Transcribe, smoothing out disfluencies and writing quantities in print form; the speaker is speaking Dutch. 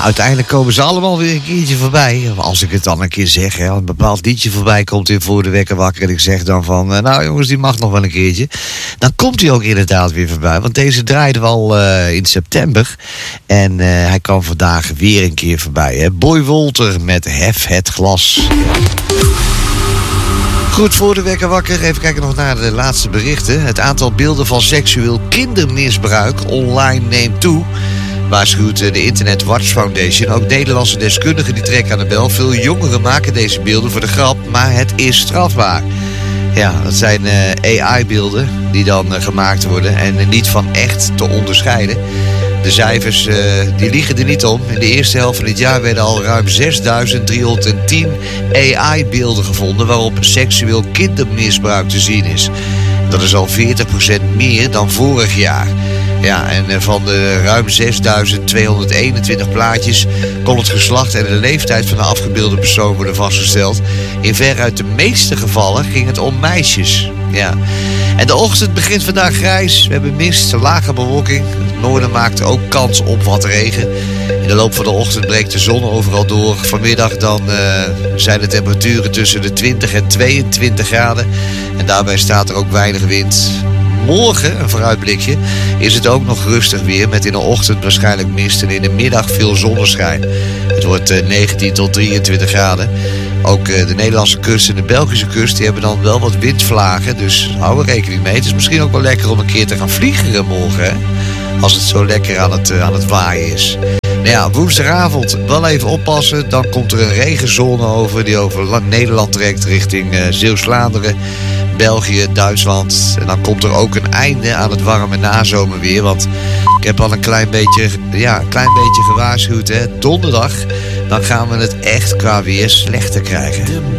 uiteindelijk komen ze allemaal weer een keertje voorbij. Als ik het dan een keer zeg, hè, een bepaald liedje voorbij komt in Voor de Wekker Wakker. En ik zeg dan van, nou jongens, die mag nog wel een keertje. Dan komt hij ook inderdaad weer voorbij. Want deze draaiden we al in september. En hij kwam vandaag weer een keer voorbij. Hè. Boy Wolter met Hef het Glas. Goed, Voor de Wekker Wakker. Even kijken nog naar de laatste berichten. Het aantal beelden van seksueel kindermisbruik online neemt toe, waarschuwt de Internet Watch Foundation. Ook Nederlandse deskundigen die trekken aan de bel. Veel jongeren maken deze beelden voor de grap, maar het is strafbaar. Ja, dat zijn AI-beelden die dan gemaakt worden en niet van echt te onderscheiden. De cijfers die liegen er niet om. In de eerste helft van dit jaar werden al ruim 6.310 AI-beelden gevonden waarop seksueel kindermisbruik te zien is. Dat is al 40% meer dan vorig jaar. Ja, en van de ruim 6.221 plaatjes kon het geslacht en de leeftijd van de afgebeelde persoon worden vastgesteld. In veruit de meeste gevallen ging het om meisjes. Ja. En de ochtend begint vandaag grijs. We hebben mist, lage bewolking. Het noorden maakt ook kans op wat regen. In de loop van de ochtend breekt de zon overal door. Vanmiddag dan zijn de temperaturen tussen de 20 en 22 graden. En daarbij staat er ook weinig wind. Morgen, een vooruitblikje, is het ook nog rustig weer met in de ochtend waarschijnlijk mist en in de middag veel zonneschijn. Het wordt 19 tot 23 graden. Ook de Nederlandse kust en de Belgische kust die hebben dan wel wat windvlagen, dus hou er rekening mee. Het is misschien ook wel lekker om een keer te gaan vliegen morgen, hè? Als het zo lekker aan het waaien is. Nou ja, woensdagavond wel even oppassen. Dan komt er een regenzone over die over Nederland trekt richting Zeeuws-Vlaanderen, België, Duitsland. En dan komt er ook een einde aan het warme nazomerweer. Want ik heb al een klein beetje gewaarschuwd. Hè. Donderdag, dan gaan we het echt qua weer slechter krijgen.